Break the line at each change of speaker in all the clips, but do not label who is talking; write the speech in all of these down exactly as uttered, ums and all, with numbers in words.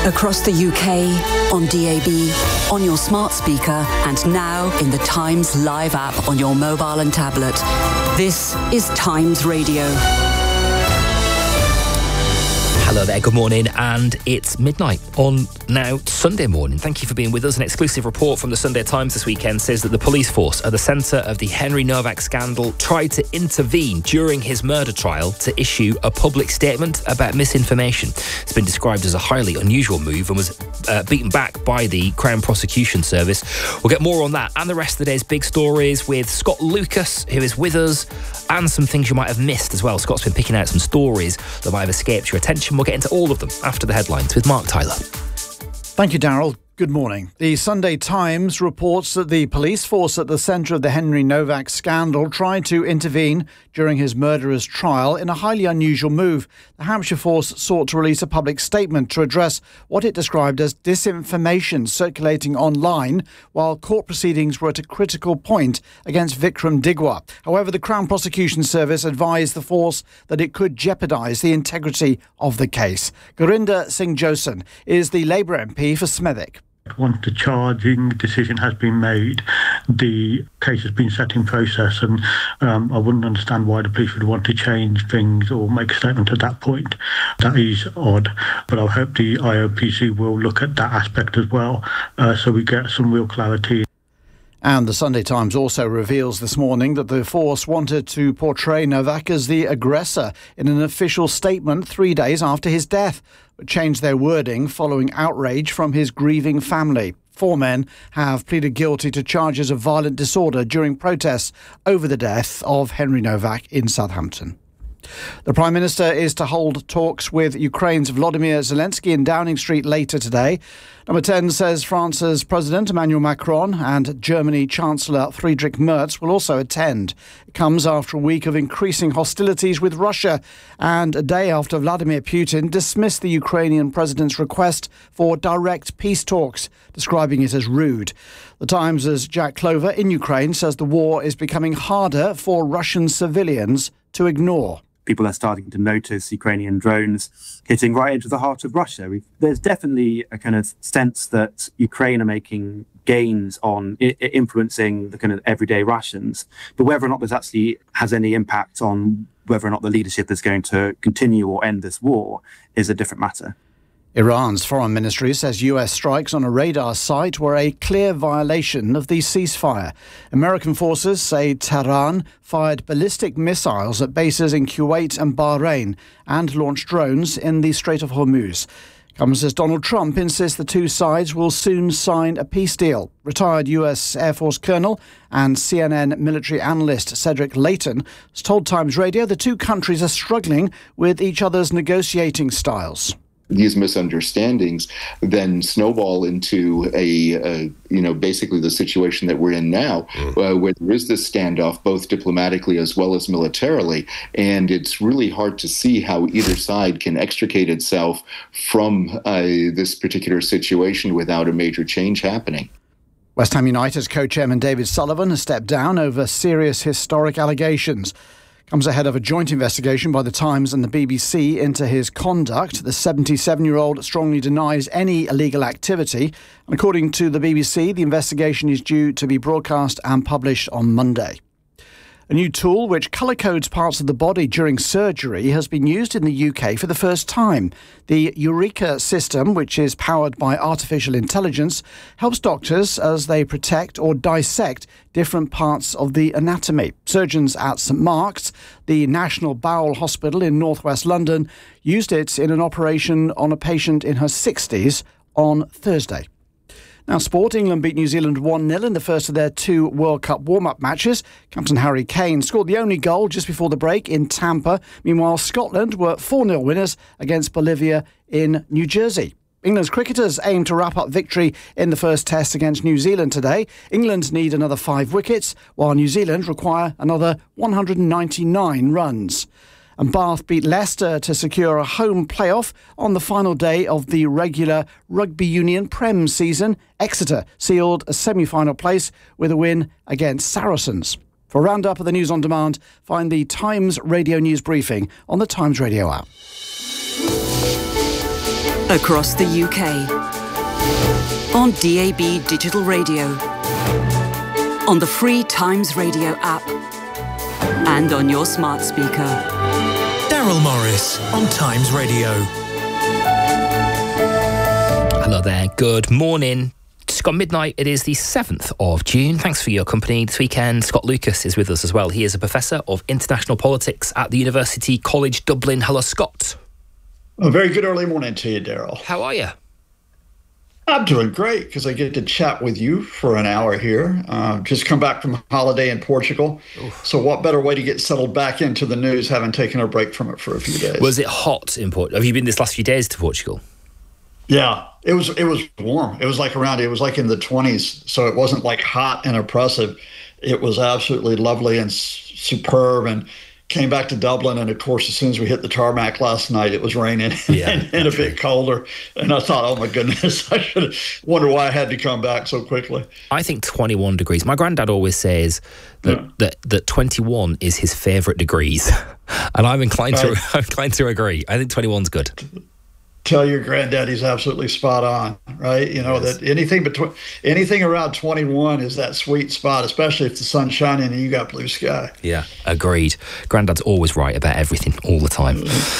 Across the U K, on D A B, on your smart speaker, and now in the Times Live app on your mobile and tablet. This is Times Radio.
Hello there, good morning, and it's midnight on now Sunday morning. Thank you for being with us. An exclusive report from the Sunday Times this weekend says that the police force at the centre of the Henry Novak scandal tried to intervene during his murder trial to issue a public statement about misinformation. It's been described as a highly unusual move and was uh, beaten back by the Crown Prosecution Service. We'll get more on that and the rest of the day's big stories with Scott Lucas, who is with us, and some things you might have missed as well. Scott's been picking out some stories that might have escaped your attention. We'll get into all of them after the headlines with Mark Tyler.
Thank you, Daryl. Good morning. The Sunday Times reports that the police force at the centre of the Henry Novak scandal tried to intervene during his murderer's trial in a highly unusual move. The Hampshire force sought to release a public statement to address what it described as disinformation circulating online while court proceedings were at a critical point against Vikram Digwa. However, the Crown Prosecution Service advised the force that it could jeopardise the integrity of the case. Gurinder Singh Josen is the Labour M P for Smethwick.
Once the charging decision has been made, the case has been set in process, and um, I wouldn't understand why the police would want to change things or make a statement at that point. That is odd, but I hope the I O P C will look at that aspect as well, uh, so we get some real clarity.
And the Sunday Times also reveals this morning that the force wanted to portray Novak as the aggressor in an official statement three days after his death, but changed their wording following outrage from his grieving family. Four men have pleaded guilty to charges of violent disorder during protests over the death of Henry Novak in Southampton. The Prime Minister is to hold talks with Ukraine's Volodymyr Zelensky in Downing Street later today. Number ten says France's President Emmanuel Macron and Germany Chancellor Friedrich Merz will also attend. It comes after a week of increasing hostilities with Russia and a day after Vladimir Putin dismissed the Ukrainian president's request for direct peace talks, describing it as rude. The Times' Jack Clover in Ukraine says the war is becoming harder for Russian civilians to ignore.
People are starting to notice Ukrainian drones hitting right into the heart of Russia. We've, there's definitely a kind of sense that Ukraine are making gains on I- influencing the kind of everyday Russians. But whether or not this actually has any impact on whether or not the leadership is going to continue or end this war is a different matter.
Iran's foreign ministry says U S strikes on a radar site were a clear violation of the ceasefire. American forces say Tehran fired ballistic missiles at bases in Kuwait and Bahrain and launched drones in the Strait of Hormuz. Comes as Donald Trump insists the two sides will soon sign a peace deal. Retired U S Air Force Colonel and C N N military analyst Cedric Layton has told Times Radio the two countries are struggling with each other's negotiating styles.
These misunderstandings then snowball into a, uh, you know, basically the situation that we're in now, uh, where there is this standoff, both diplomatically as well as militarily. And it's really hard to see how either side can extricate itself from uh, this particular situation without a major change happening.
West Ham United's co-chairman David Sullivan has stepped down over serious historic allegations. Comes ahead of a joint investigation by the Times and the B B C into his conduct. The seventy-seven-year-old strongly denies any illegal activity. And according to the B B C, the investigation is due to be broadcast and published on Monday. A new tool which colour codes parts of the body during surgery has been used in the U K for the first time. The Eureka system, which is powered by artificial intelligence, helps doctors as they protect or dissect different parts of the anatomy. Surgeons at St Mark's, the National Bowel Hospital in northwest London, used it in an operation on a patient in her sixties on Thursday. Now, sport. England beat New Zealand one nil in the first of their two World Cup warm-up matches. Captain Harry Kane scored the only goal just before the break in Tampa. Meanwhile, Scotland were four nil winners against Bolivia in New Jersey. England's cricketers aim to wrap up victory in the first test against New Zealand today. England need another five wickets, while New Zealand require another one hundred ninety-nine runs. And Bath beat Leicester to secure a home playoff on the final day of the regular Rugby Union Prem season. Exeter sealed a semi-final place with a win against Saracens. For a roundup of the news on demand, find the Times Radio News Briefing on the Times Radio app.
across the U K. On D A B Digital Radio. On the free Times Radio app. And on your smart speaker.
Daryl Morris on Times Radio.
Hello there, good morning. Just got midnight, it is the seventh of June. Thanks for your company this weekend. Scott Lucas is with us as well. He is a Professor of International Politics at the University College Dublin. Hello, Scott.
A very good early morning to you, Daryl.
How are you?
I'm doing great because I get to chat with you for an hour here. Uh, just come back from holiday in Portugal. Oof. So what better way to get settled back into the news having taken a break from it for a few days.
Was it hot in Portugal? Have you been this last few days to Portugal?
Yeah, it was it was warm. It was like around, it was like in the twenties. So it wasn't like hot and oppressive. It was absolutely lovely and s- superb. And came back to Dublin, and of course, as soon as we hit the tarmac last night, it was raining yeah, and, and a bit colder. And I thought, oh my goodness, I should have wondered why I had to come back so quickly.
I think twenty-one degrees. My granddad always says that yeah. that, that twenty-one is his favourite degrees, and I'm inclined right. to I'm inclined to agree. I think twenty-one's good.
Tell your granddad he's absolutely spot on, right? You know, yes. that anything between anything around twenty-one is that sweet spot, especially if the sun's shining and you got blue sky.
Yeah, agreed. Granddad's always right about everything all the time.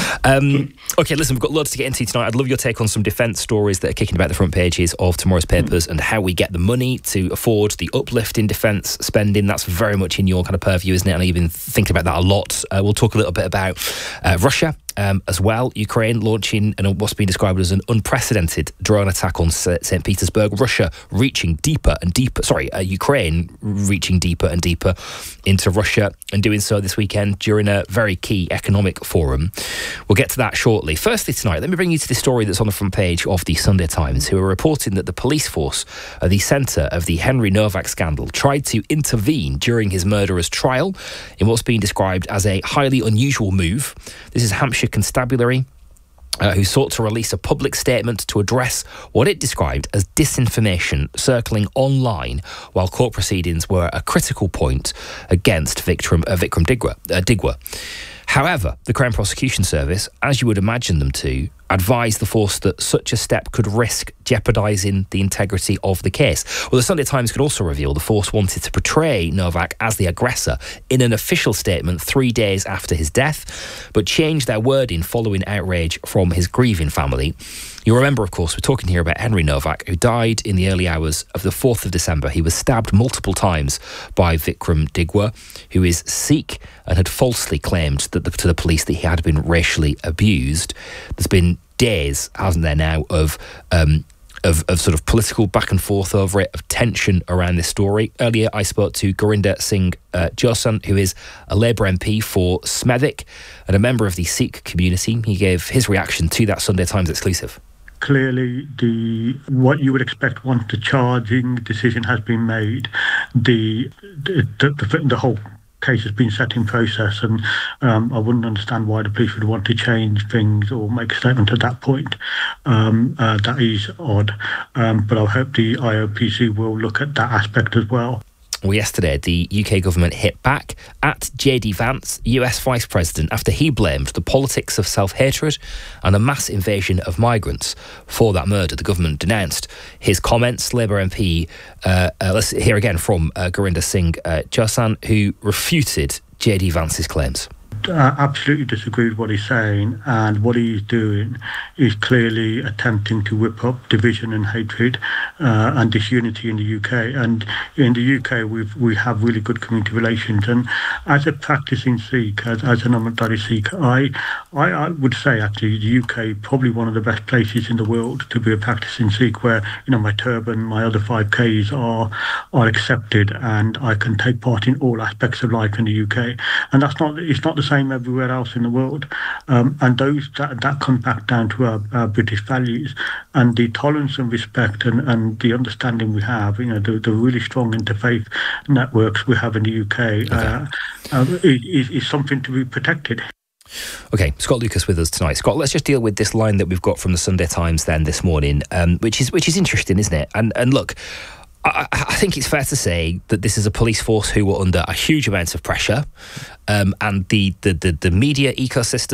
Um, okay, listen, we've got loads to get into tonight. I'd love your take on some defence stories that are kicking about the front pages of tomorrow's papers mm. and how we get the money to afford the uplift in defence spending. That's very much in your kind of purview, isn't it? And you've been thinking about that a lot. Uh, we'll talk a little bit about uh, Russia. Um, as well, Ukraine launching an, what's been described as an unprecedented drone attack on Saint Petersburg. Russia reaching deeper and deeper, sorry, uh, Ukraine reaching deeper and deeper into Russia and doing so this weekend during a very key economic forum. We'll get to that shortly. Firstly tonight, let me bring you to the story that's on the front page of the Sunday Times, who are reporting that the police force at the centre of the Henry Novak scandal tried to intervene during his murderer's trial in what's been described as a highly unusual move. This is Hampshire Constabulary, uh, who sought to release a public statement to address what it described as disinformation circling online while court proceedings were a critical point against Vikram, uh, Vikram Digwa, uh, Digwa. However, the Crown Prosecution Service, as you would imagine them to, advised the force that such a step could risk jeopardising the integrity of the case. Well, the Sunday Times could also reveal the force wanted to portray Novak as the aggressor in an official statement three days after his death, but changed their wording following outrage from his grieving family. You'll remember, of course, we're talking here about Henry Novak, who died in the early hours of the fourth of December. He was stabbed multiple times by Vikram Digwa, who is Sikh and had falsely claimed that the, to the police that he had been racially abused. There's been days, hasn't there now, of um, of, of sort of political back and forth over it, of tension around this story. Earlier, I spoke to Gurinder Singh uh, Josan, who is a Labour M P for Smethwick and a member of the Sikh community. He gave his reaction to that Sunday Times exclusive.
Clearly, the what you would expect once the charging decision has been made, the the, the, the whole case has been set in process, and um, I wouldn't understand why the police would want to change things or make a statement at that point. Um, uh, that is odd, um, but I hope the I O P C will look at that aspect as well.
Well, yesterday, the U K government hit back at J D Vance, U S Vice President, after he blamed the politics of self-hatred and a mass invasion of migrants for that murder. The government denounced his comments. Labour M P, uh, uh, let's hear again from uh, Gurinder Singh uh, Josan, who refuted J D Vance's claims.
I absolutely disagree with what he's saying, and what he's doing is clearly attempting to whip up division and hatred uh, and disunity in the U K. And in the U K, we've, we have really good community relations. And as a practicing Sikh, as, as an Amritdhari Sikh, I, I, I would say actually the U K is probably one of the best places in the world to be a practicing Sikh, where you know my turban, my other five Ks are are accepted, and I can take part in all aspects of life in the U K. And that's not it's not the same everywhere else in the world, um, and those that, that comes back down to our, our British values and the tolerance and respect and, and the understanding we have. You know, the, the really strong interfaith networks we have in the U K okay. uh, uh, is, is something to be protected.
Okay, Scott Lucas with us tonight. Scott, let's just deal with this line that we've got from the Sunday Times then this morning, um, which is which is interesting, isn't it? And and look, I, I think it's fair to say that this is a police force who were under a huge amount of pressure, um, and the, the, the, the media ecosystem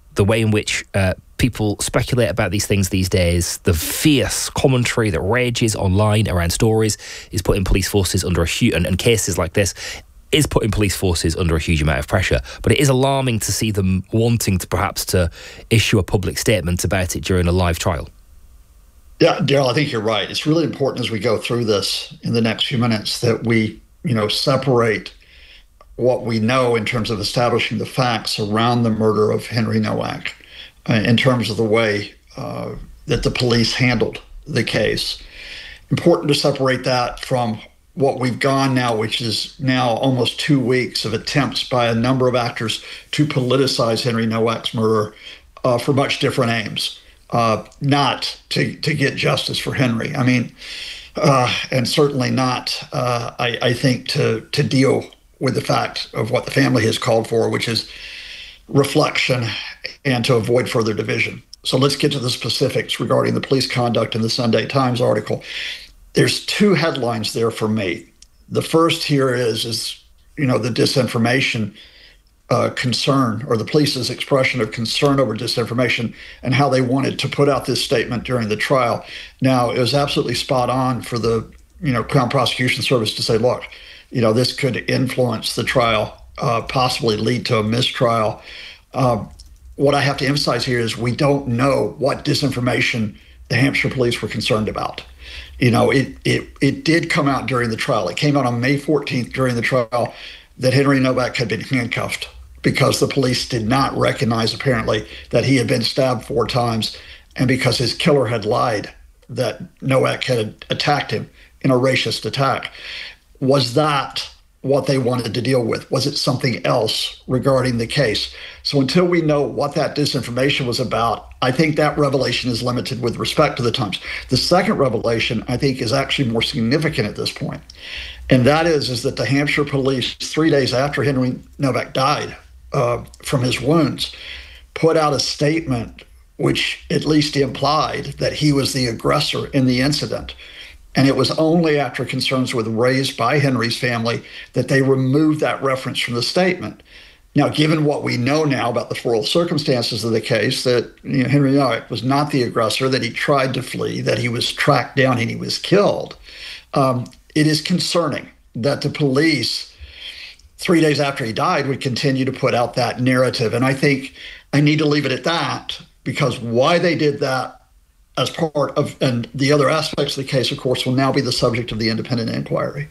the way in which uh, people speculate about these things these days, the fierce commentary that rages online around stories is putting police forces under a huge, and, and cases like this is putting police forces under a huge amount of pressure. But it is alarming to see them wanting to perhaps to issue a public statement about it during a live trial.
Yeah, Daryl, I think you're right. It's really important as we go through this in the next few minutes that we, you know, separate what we know in terms of establishing the facts around the murder of Henry Nowak, uh, in terms of the way uh, that the police handled the case. Important to separate that from what we've gone now, which is now almost two weeks of attempts by a number of actors to politicize Henry Nowak's murder uh, for much different aims, uh, not to, to get justice for Henry. I mean, uh, and certainly not, uh, I, I think, to, to deal with the fact of what the family has called for, which is reflection and to avoid further division. So let's get to the specifics regarding the police conduct in the Sunday Times article. There's two headlines there for me. The first here is, is you know, the disinformation uh, concern, or the police's expression of concern over disinformation and how they wanted to put out this statement during the trial. Now, it was absolutely spot on for the, you know, Crown Prosecution Service to say, look, you know, this could influence the trial, uh, possibly lead to a mistrial. Uh, what I have to emphasize here is we don't know what disinformation the Hampshire police were concerned about. You know, it it it did come out during the trial. It came out on May fourteenth during the trial that Henry Nowak had been handcuffed because the police did not recognize, apparently, that he had been stabbed four times, and because his killer had lied that Nowak had attacked him in a racist attack. Was that what they wanted to deal with? Was it something else regarding the case? So until we know what that disinformation was about, I think that revelation is limited with respect to the Times. The second revelation, I think, is actually more significant at this point. And that is, is that the Hampshire police, three days after Henry Nowak died uh, from his wounds, put out a statement which at least implied that he was the aggressor in the incident. And it was only after concerns were raised by Henry's family that they removed that reference from the statement. Now, given what we know now about the full circumstances of the case, that you know, Henry Nowak was not the aggressor, that he tried to flee, that he was tracked down and he was killed, um, it is concerning that the police, three days after he died, would continue to put out that narrative. And I think I need to leave it at that, because why they did that as part of, and the other aspects of the case, of course, will now be the subject of the independent inquiry.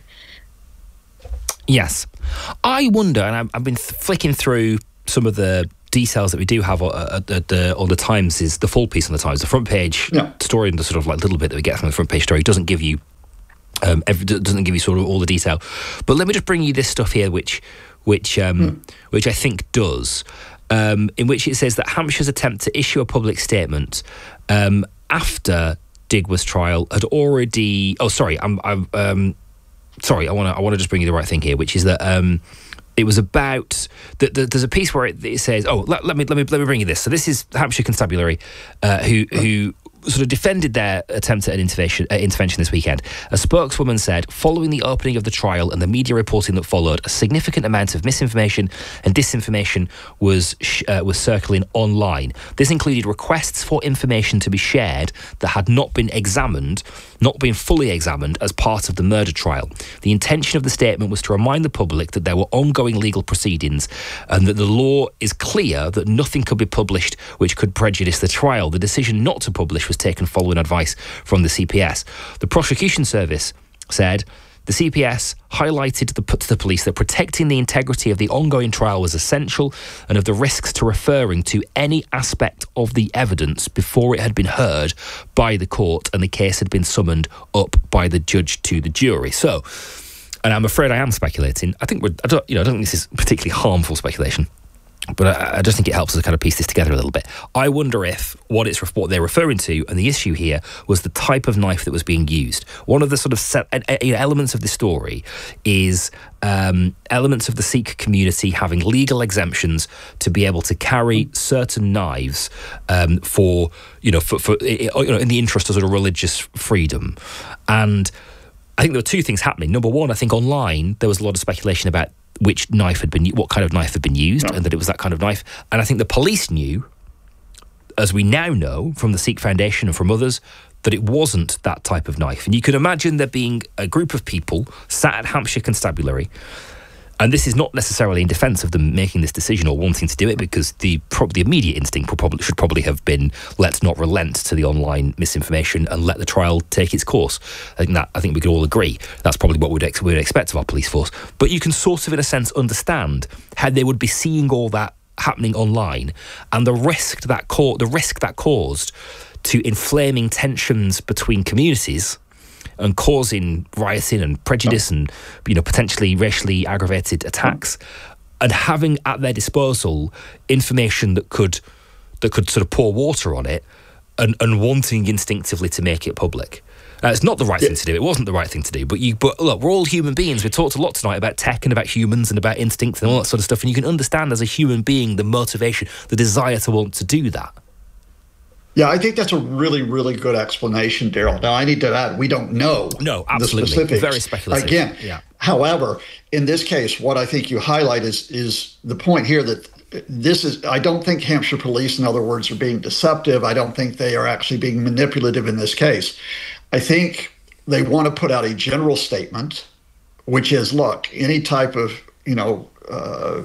Yes. I wonder, and I've been flicking through some of the details that we do have at the, on the Times, is the full piece on the Times. The front page yeah. story and the sort of like little bit that we get from the front page story doesn't give you um, every, doesn't give you sort of all the detail. But let me just bring you this stuff here, which which um, mm. which I think does, um, in which it says that Hampshire's attempt to issue a public statement um, after Digworth's trial had already. Oh, sorry, I'm. I'm um, sorry. I want to. I want to just bring you the right thing here, which is that um, it was about. The, the, there's a piece where it, it says, "Oh, let, let me let me let me bring you this." So this is Hampshire Constabulary, uh, who who. sort of defended their attempt at an intervention, uh, intervention this weekend. A spokeswoman said, following the opening of the trial and the media reporting that followed, a significant amount of misinformation and disinformation was sh- uh, was circling online. This included requests for information to be shared that had not been examined, not been fully examined as part of the murder trial. The intention of the statement was to remind the public that there were ongoing legal proceedings and that the law is clear that nothing could be published which could prejudice the trial. The decision not to publish was taken following advice from the C P S. The prosecution service said the C P S highlighted the, to the police that protecting the integrity of the ongoing trial was essential and of the risks to referring to any aspect of the evidence before it had been heard by the court and the case had been summoned up by the judge to the jury. So, and I'm afraid I am speculating. I think we're, I don't, you know, I don't think this is particularly harmful speculation. But I, I just think it helps us to kind of piece this together a little bit. I wonder if what it's what they're referring to, and the issue here, was the type of knife that was being used. One of the sort of set, uh, you know, elements of the story is um, elements of the Sikh community having legal exemptions to be able to carry certain knives um, for, you know, for, for you know, in the interest of sort of religious freedom. And I think there were two things happening. Number one, I think online there was a lot of speculation about which knife had been, what kind of knife had been used, yeah. and that it was that kind of knife. And I think the police knew as we now know from the Sikh Foundation and from others, that it wasn't that type of knife. And you can imagine there being a group of people sat at Hampshire Constabulary, and this is not necessarily in defence of them making this decision or wanting to do it, because the prob- the immediate instinct probably, should probably have been, let's not relent to the online misinformation and let the trial take its course. I think that I think we could all agree that's probably what we'd, ex- we'd expect of our police force. But you can sort of, in a sense, understand how they would be seeing all that happening online and the risk that co- the risk that caused to inflaming tensions between communities and causing rioting and prejudice and, you know, potentially racially aggravated attacks, and having at their disposal information that could that could sort of pour water on it, and, and wanting instinctively to make it public. Uh, it's not the right thing to do. It wasn't the right thing to do. But you, but look, we're all human beings. We talked a lot tonight about tech and about humans and about instincts and all that sort of stuff. And you can understand as a human being the motivation, the desire to want to do that.
Yeah, I think that's a really, really good explanation, Daryl. Now, I need to add, we don't know
no, absolutely.
the specifics.
Very speculative.
Again,
yeah.
However, in this case, what I think you highlight is is the point here that this is, I don't think Hampshire police, in other words, are being deceptive. I don't think they are actually being manipulative in this case. I think they want to put out a general statement, which is, look, any type of, you know, uh,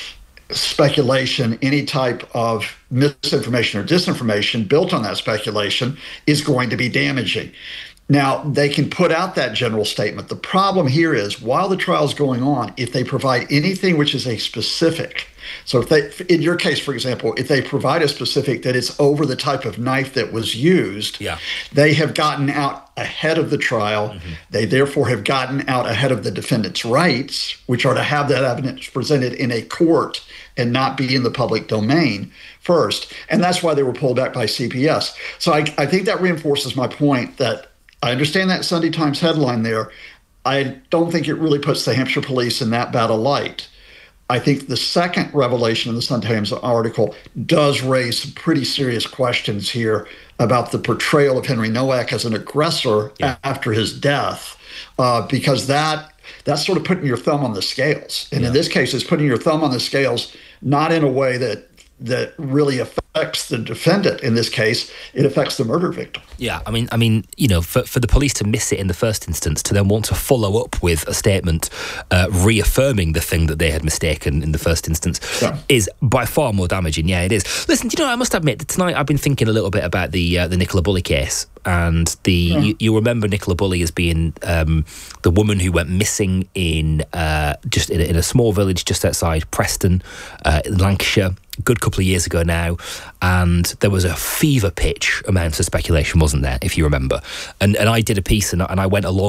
speculation, any type of misinformation or disinformation built on that speculation is going to be damaging. Now, they can put out that general statement. The problem here is, while the trial is going on, if they provide anything which is a specific, so if they, in your case, for example, if they provide a specific that it's over the type of knife that was used,
yeah.
they have gotten out ahead of the trial. Mm-hmm. They therefore have gotten out ahead of the defendant's rights, which are to have that evidence presented in a court and not be in the public domain first. And that's why they were pulled back by C P S. So I, I think that reinforces my point that I understand that Sunday Times headline there. I don't think it really puts the Hampshire police in that bad a light. I think the second revelation in the Sunday Times article does raise some pretty serious questions here about the portrayal of Henry Nowak as an aggressor yeah. after his death, uh, because that that's sort of putting your thumb on the scales. And yeah. in this case, it's putting your thumb on the scales, not in a way that that really affects the defendant. In this case, it affects the murder victim.
Yeah, I mean, I mean, you know, for, for the police to miss it in the first instance, to then want to follow up with a statement uh, reaffirming the thing that they had mistaken in the first instance yeah. is by far more damaging. Yeah, it is. Listen, you know, I must admit, tonight I've been thinking a little bit about the uh, the Nicola Bulley case. And the yeah. you, you remember Nicola Bulley as being um, the woman who went missing in uh, just in a, in a small village just outside Preston, uh, in Lancashire, a good couple of years ago now. And there was a fever pitch amount of speculation, wasn't there, if you remember? And and I did a piece and, and I went along